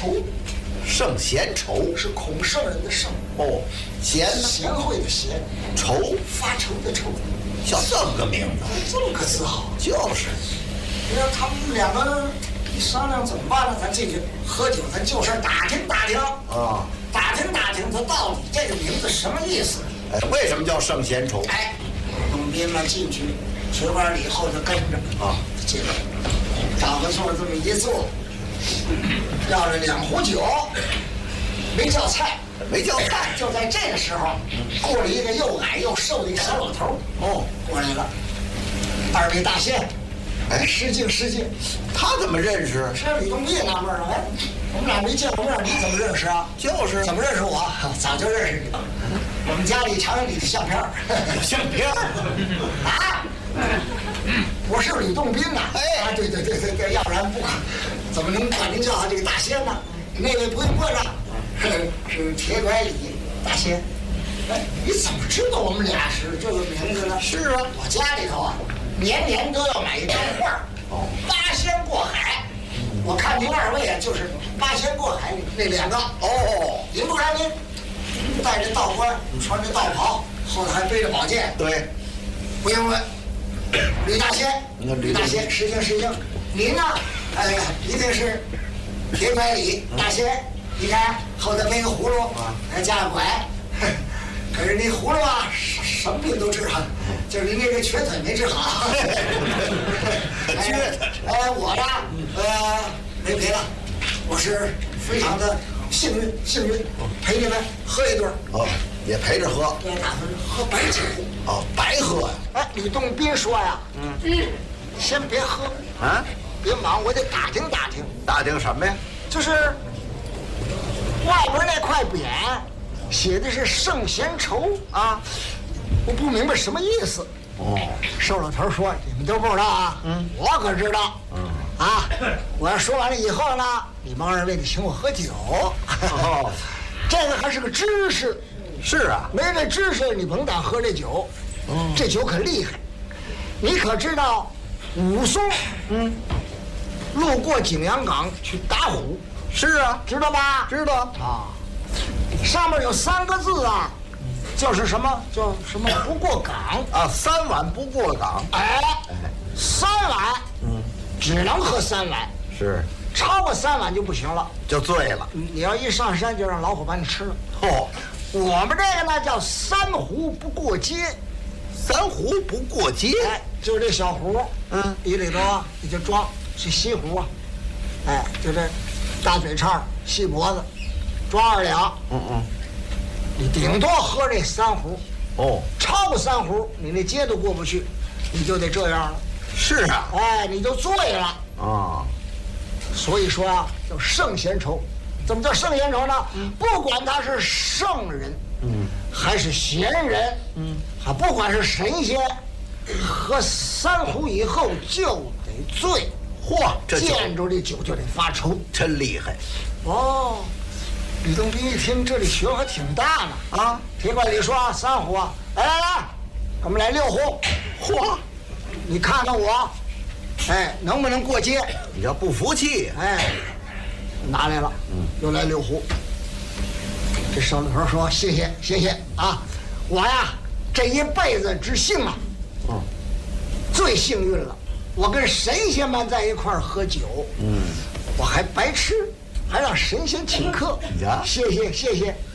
仇， 圣贤仇是孔圣人的圣。 哦，贤呢？ 贤惠的贤， 仇发愁的愁， 叫这么个名字， 这么个字好。 就是。 你说他们两个一商量怎么办呢？咱进去喝酒，咱就事打听打听啊， 打听打听他到底这个名字什么意思？ 哎，为什么叫圣贤仇？ 哎，董斌们进去，铁拐李后头跟着啊， 进来，找个座这么一坐，要了2壶酒，没叫菜， 没叫菜。 就在这个时候，过了一个又矮又瘦的一个小老头哦， 过来了。2位大仙，哎，失敬失敬。 他怎么认识？ 这吕洞宾纳闷了，哎，我们俩没见过面，你怎么认识啊？ 就是怎么认识我？早就认识你了。我们家里常有你的相片儿。 相片啊？我是吕洞宾呐！哎，对，要不然不怎么能管您叫这个大仙呢？那位不用过上，是铁拐李大仙。哎，你怎么知道我们俩是这个名字呢？ 是啊， 我家里头啊，年年都要买一张画哦，八仙过海。我看您2位啊，就是八仙过海那2个。哦，您不看您戴着道冠，穿着道袍，后头还背着宝剑。 对， 不用问，吕大仙，吕大仙，失敬失敬。您呢？一定是铁拐李大仙。你看后头背个葫芦，还加个拐。可是那葫芦啊，什么病都治好，就是您这个瘸腿没治好。 瘸腿。 我呀，没赔了，我是非常的幸运，陪你们喝一顿。 哦，也陪着喝。 对，打算喝白酒。 哦，白喝呀。 哎，吕洞宾说呀，先别喝啊， 别忙，我得打听打听。 打听什么呀？ 就是外边那块匾写的是圣贤仇啊，我不明白什么意思。哦，瘦老头说你们都不知道啊，我可知道。啊，我要说完了以后呢，你们2位得请我喝酒。哦，这个还是个知识。 是啊， 没这知识你甭敢喝这酒。这酒可厉害。你可知道武松路过景阳冈去打虎？ 是啊， 知道吧？ 知道啊。上面有3个字啊，就是什么叫什么不过岗啊，3碗不过岗。 哎，3碗，只能喝3碗， 是超过3碗就不行了， 就醉了。 你要一上山就让老虎把你吃了。 哦， 我们这个呢叫3壶不过街 ，3壶不过街。 哎，就这小壶，里头啊你就装是西壶啊，哎，就这大嘴叉细脖子。装2两，你顶多喝这3壶，哦，超过3壶，你那街都过不去，你就得这样了。 是啊， 哎，你就醉了啊。所以说啊，叫圣贤仇。怎么叫圣贤仇呢？不管他是圣人，还是贤人，还不管是神仙，喝3壶以后就得醉。 嚯，这见着这酒就得发愁， 真厉害。 哦。吕洞宾一听，这里学问还挺大呢啊！铁拐李说3壶啊，来，我们来6壶。嚯，你看看我，哎，能不能过街？ 你要不服气， 哎，拿来了，又来6壶。这瘦老头说：“谢谢啊，我呀这一辈子之幸啊，最幸运了，我跟神仙们在一块儿喝酒，我还白吃。”还让神仙请客，谢谢。